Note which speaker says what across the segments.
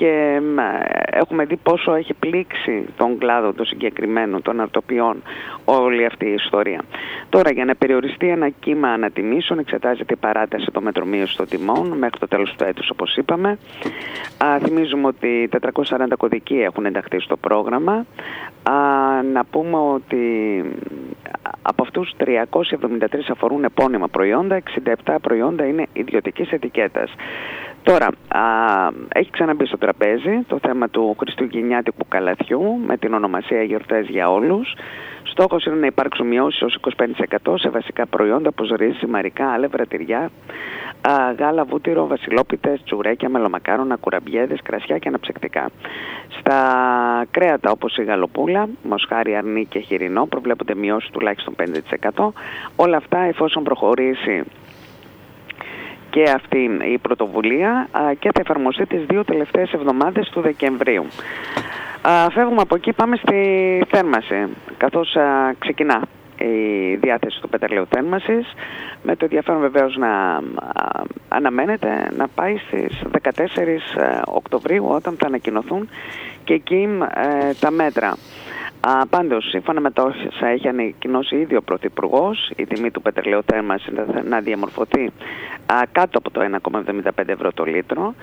Speaker 1: και έχουμε δει πόσο έχει πλήξει τον κλάδο του συγκεκριμένου των αρτοποιών όλη αυτή η ιστορία. Τώρα, για να περιοριστεί ένα κύμα ανατιμήσεων, εξετάζεται η παράταση των μετρομείωσης των τιμών μέχρι το τέλος του έτους, όπως είπαμε. Θυμίζουμε ότι 440 κωδικοί έχουν ενταχθεί στο πρόγραμμα. Να πούμε ότι από αυτούς 373 αφορούν επώνυμα προϊόντα, 67 προϊόντα είναι ιδιωτικής ετικέτας. Τώρα, έχει ξαναμπεί στο τραπέζι το θέμα του χριστουγεννιάτικου καλαθιού με την ονομασία «Γιορτές για όλους». Στόχος είναι να υπάρξουν μειώσεις ως 25% σε βασικά προϊόντα όπως ρύζι, μαρικά, άλευρα, τυριά, γάλα, βούτυρο, βασιλόπιτες, τσουρέκια, μελομακάρονα, κουραμπιέδες, κρασιά και αναψυκτικά. Στα κρέατα όπως η γαλοπούλα, μοσχάρι, αρνί και χοιρινό προβλέπονται μειώσεις τουλάχιστον 5%. Όλα αυτά εφόσον προχωρήσει και αυτή η πρωτοβουλία και θα εφαρμοστεί τις 2 τελευταίες εβδομάδες του Δεκεμβρίου. Φεύγουμε από εκεί, πάμε στη θέρμανση, καθώς ξεκινά η διάθεση του πετρελαίου θέρμανσης, με το ενδιαφέρον βεβαίως να αναμένεται να πάει στις 14 Οκτωβρίου όταν θα ανακοινωθούν και εκεί τα μέτρα. Πάντως, σύμφωνα με τα όσα έχει ανακοινώσει ήδη ο Πρωθυπουργός, η τιμή του πετρελαίου θέρμανσης να διαμορφωθεί κάτω από το 1,75 ευρώ το λίτρο,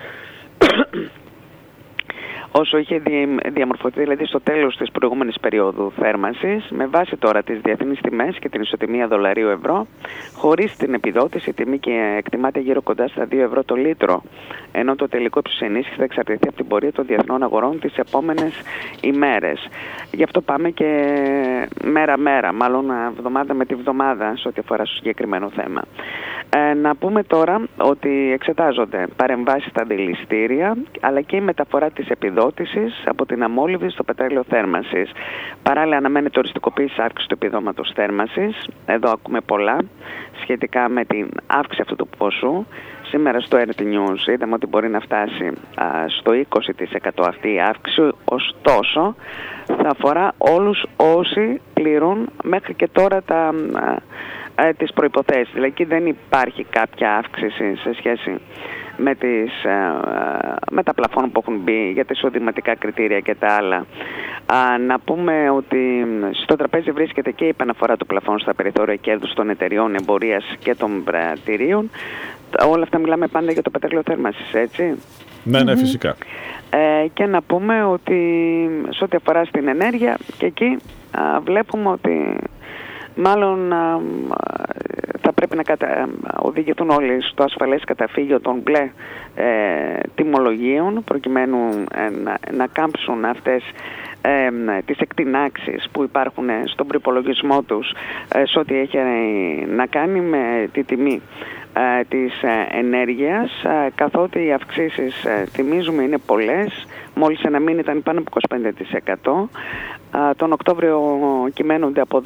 Speaker 1: όσο είχε διαμορφωθεί δηλαδή στο τέλος της προηγούμενης περίοδου θέρμανσης, με βάση τώρα τις διεθνείς τιμές και την ισοτιμία δολαρίου-ευρώ, χωρίς την επιδότηση, η τιμή και εκτιμάται γύρω κοντά στα 2 ευρώ το λίτρο, ενώ το τελικό ύψος ενίσχυσης θα εξαρτηθεί από την πορεία των διεθνών αγορών τις επόμενες ημέρες. Γι' αυτό πάμε και μέρα-μέρα, μάλλον εβδομάδα με τη βδομάδα, σε ό,τι αφορά στο συγκεκριμένο θέμα. Να πούμε τώρα ότι εξετάζονται παρεμβάσεις στα αντιληστήρια, αλλά και η μεταφορά της επιδότησης από την αμόλυβδη στο πετρέλαιο θέρμανσης. Παράλληλα, αναμένεται οριστικοποίηση αύξηση του επιδόματος θέρμανσης. Εδώ ακούμε πολλά σχετικά με την αύξηση αυτού του ποσού. Σήμερα στο Earth News είδαμε ότι μπορεί να φτάσει στο 20% αυτή η αύξηση, ωστόσο θα αφορά όλους όσοι πληρούν μέχρι και τώρα τις προϋποθέσεις. Δηλαδή δεν υπάρχει κάποια αύξηση σε σχέση με τα πλαφόν που έχουν μπει για τα εισοδηματικά κριτήρια και τα άλλα. Να πούμε ότι στο τραπέζι βρίσκεται και η επαναφορά του πλαφών στα περιθώρια κέρδους των εταιριών εμπορίας και των πρατηρίων. Όλα αυτά μιλάμε πάντα για το πετρέλαιο θέρμανσης, έτσι.
Speaker 2: Ναι, φυσικά.
Speaker 1: Και να πούμε ότι σε ό,τι αφορά στην ενέργεια, και εκεί βλέπουμε ότι μάλλον θα πρέπει να οδηγηθούν όλοι στο ασφαλές καταφύγιο των μπλε τιμολογίων, προκειμένου να κάμψουν αυτές τις εκτινάξεις που υπάρχουν στον προϋπολογισμό τους σε ό,τι έχει να κάνει με τη τιμή της ενέργειας, καθότι οι αυξήσεις, θυμίζουμε, είναι πολλές. Μόλις ένα μήνα ήταν πάνω από 25%. Τον Οκτώβριο κυμαίνονται από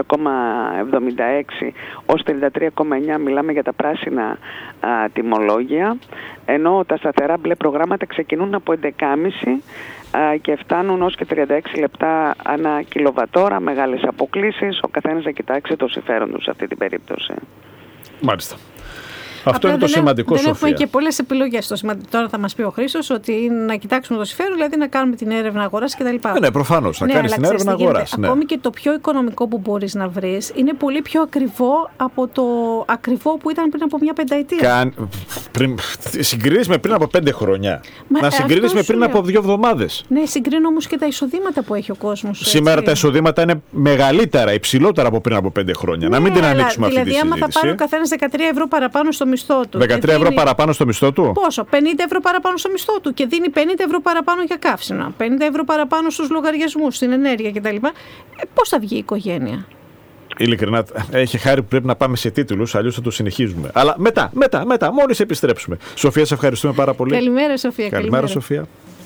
Speaker 1: 14,76 ως 33,9, μιλάμε για τα πράσινα τιμολόγια, ενώ τα σταθερά μπλε προγράμματα ξεκινούν από 11,5 και φτάνουν ως και 36 λεπτά ανά κιλοβατόρα, μεγάλες αποκλίσεις, ο καθένας να κοιτάξει το συμφέρον του σε αυτή την περίπτωση.
Speaker 2: Μάλιστα. Αυτό είναι το σημαντικό,
Speaker 3: Σοφία.
Speaker 2: Δεν
Speaker 3: έχουμε και πολλές επιλογές. Τώρα θα μας πει ο Χρήστος ότι είναι να κοιτάξουμε το συμφέρον, δηλαδή να κάνουμε την έρευνα αγοράς κτλ.
Speaker 2: Ναι, προφανώς. Να κάνεις την έρευνα αγοράς. Ναι.
Speaker 3: Ακόμη και το πιο οικονομικό που μπορείς να βρεις είναι πολύ πιο ακριβό από το ακριβό που ήταν πριν από μια πενταετία.
Speaker 2: Συγκρίνεις με πριν από 5 χρόνια. Να συγκρίνεις με πριν από 2 εβδομάδες.
Speaker 3: Ναι, συγκρίνω όμως και τα εισοδήματα που έχει ο κόσμος.
Speaker 2: Σήμερα έτσι. Τα εισοδήματα είναι μεγαλύτερα, υψηλότερα από πριν από 5 χρόνια.
Speaker 3: Ναι,
Speaker 2: να μην την ανοίξουμε αυτή τη συζήτηση.
Speaker 3: Δηλαδή, άμα θα πάρει ο καθένας 13 ευρώ παραπάνω στο μισθό του.
Speaker 2: 13 ευρώ παραπάνω στο μισθό του.
Speaker 3: Πόσο? 50 ευρώ παραπάνω στο μισθό του και δίνει 50 ευρώ παραπάνω για καύσιμα, 50 ευρώ παραπάνω στους λογαριασμούς, στην ενέργεια κτλ. Πώς θα βγει η οικογένεια?
Speaker 2: Ειλικρινά, έχει χάρη που πρέπει να πάμε σε τίτλους, αλλιώς θα το συνεχίζουμε. Αλλά μετά, μόλις επιστρέψουμε. Σοφία, σε ευχαριστούμε πάρα πολύ.
Speaker 3: Καλημέρα, Σοφία.
Speaker 2: Καλημέρα, Σοφία.